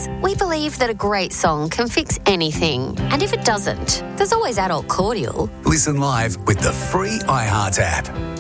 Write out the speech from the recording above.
Max. We believe that a great song can fix anything. And if it doesn't, there's always Adult Cordial. Listen live with the free iHeart app.